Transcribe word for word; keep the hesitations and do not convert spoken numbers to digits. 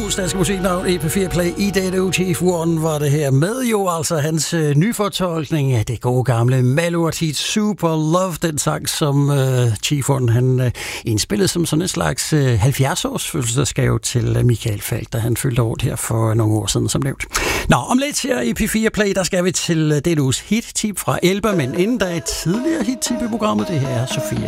Deluxe, dansk musiknavn, E P fire Play, i dette uge Chief One var det her med jo altså hans øh, nyfortolkning af det gode gamle Malou Ortiz Super Love, den sang, som øh, Chief One han øh, indspillede som sådan en slags øh, halvfjerds-års fødselsdagsgave til øh, Michael Falch, da han fyldte over her for nogle år siden, som nævnt. Nå, om lidt her i E P fire Play, der skal vi til øh, dette uges hit-tip fra Elba, men inden der er et tidligere hit-tip i programmet, det her er Sofia.